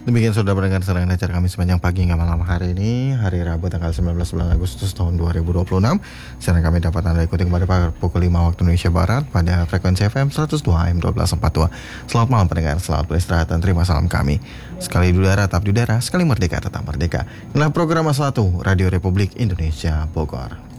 Demikian sudah mendengar serangan acara kami sepanjang pagi hingga malam hari ini, hari Rabu tanggal 19 bulan Agustus tahun 2026. Siaran kami dapat Anda ikuti kembali pada pukul 5 waktu Indonesia Barat pada frekuensi FM 102 AM 1242. Selamat malam pendengar, selamat beristirahat dan terima salam kami. Sekali di udara, tetap di udara, sekali merdeka, tetap merdeka. Inilah program 1 Radio Republik Indonesia Bogor.